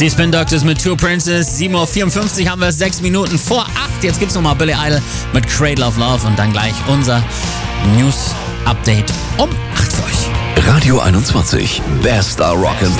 Die Spin Doctors mit Two Princes. 7:54 Uhr haben wir 6 Minuten vor 8. Jetzt gibt's nochmal Billy Idol mit Cradle of Love und dann gleich unser News-Update um 8 für euch. Radio 21, Best Rock and